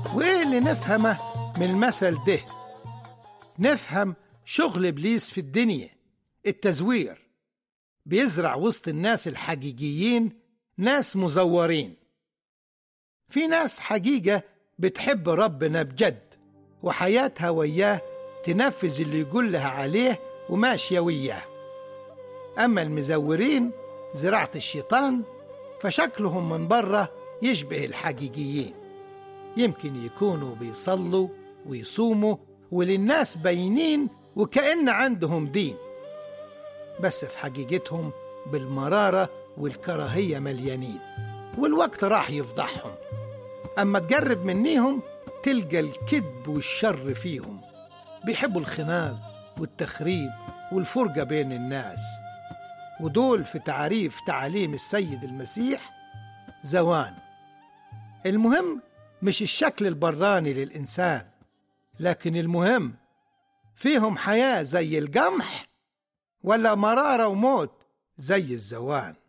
وإيه اللي نفهمه من المثل ده؟ نفهم شغل إبليس في الدنيا، التزوير. بيزرع وسط الناس الحقيقيين ناس مزورين. في ناس حقيقة بتحب ربنا بجد وحياتها وياه تنفذ اللي يقول لها عليه وماشية وياه. أما المزورين زراعة الشيطان فشكلهم من بره يشبه الحقيقيين، يمكن يكونوا بيصلوا ويصوموا وللناس باينين وكأن عندهم دين، بس في حقيقتهم بالمرارة والكراهية مليانين، والوقت راح يفضحهم. أما تقرب منيهم تلقى الكذب والشر فيهم، بيحبوا الخناق والتخريب والفرقة بين الناس، ودول في تعريف تعاليم السيد المسيح زوان. المهم مش الشكل البراني للإنسان، لكن المهم فيهم حياة زي القمح ولا مرارة وموت زي الزوان.